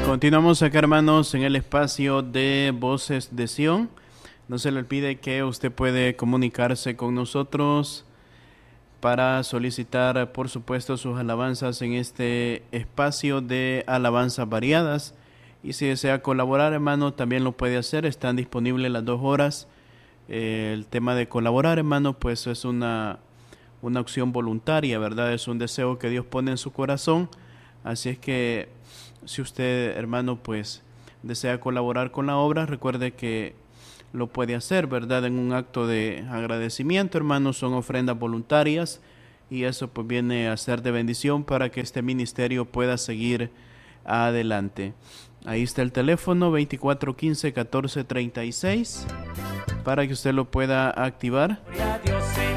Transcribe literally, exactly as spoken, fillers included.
Continuamos acá, hermanos, en el espacio de Voces de Sion. No se le olvide que usted puede comunicarse con nosotros para solicitar, por supuesto, sus alabanzas en este espacio de alabanzas variadas. Y si desea colaborar, hermano, también lo puede hacer. Están disponibles las dos horas. Eh, el tema de colaborar, hermano, pues es una, una opción voluntaria, ¿verdad? Es un deseo que Dios pone en su corazón. Así es que si usted, hermano, pues desea colaborar con la obra, recuerde que lo puede hacer, ¿verdad? En un acto de agradecimiento, hermanos, son ofrendas voluntarias y eso pues viene a ser de bendición para que este ministerio pueda seguir adelante. Ahí está el teléfono veinticuatro quince catorce treinta y seis para que usted lo pueda activar.